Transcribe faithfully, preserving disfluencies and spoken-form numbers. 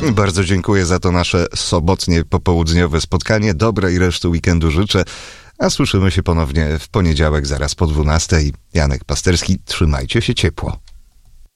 Bardzo dziękuję za to nasze sobotnie, popołudniowe spotkanie. Dobrej reszty weekendu życzę, a słyszymy się ponownie w poniedziałek zaraz po dwunastej. Janek Pasterski, trzymajcie się ciepło.